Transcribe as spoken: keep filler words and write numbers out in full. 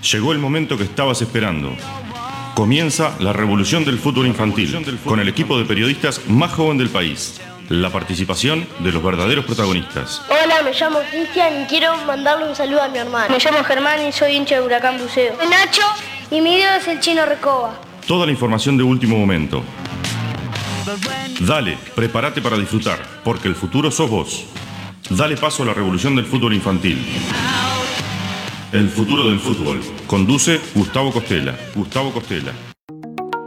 Llegó el momento que estabas esperando. Comienza la revolución del fútbol infantil, con el equipo de periodistas más joven del país. La participación de los verdaderos protagonistas. Hola, me llamo Cristian y quiero mandarle un saludo a mi hermano. Me llamo Germán y soy hincha de Huracán Buceo. Soy Nacho y mi ídolo es el Chino Recoba. Toda la información de último momento. Dale, prepárate para disfrutar, porque el futuro sos vos. Dale paso a la revolución del fútbol infantil. El futuro del fútbol. Conduce Gustavo Costela. Gustavo Costela.